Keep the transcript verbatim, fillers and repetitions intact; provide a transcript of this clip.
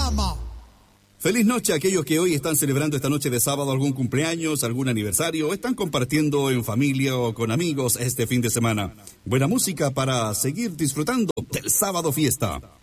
llama. Feliz noche a aquellos que hoy están celebrando esta noche de sábado algún cumpleaños, algún aniversario, o están compartiendo en familia o con amigos este fin de semana. Buena música para seguir disfrutando del sábado fiesta.